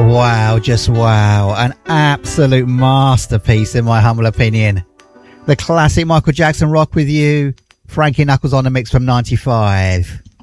Wow, just wow. An absolute masterpiece in my humble opinion. The classic Michael Jackson Rock With You, Frankie Knuckles on the mix from 95.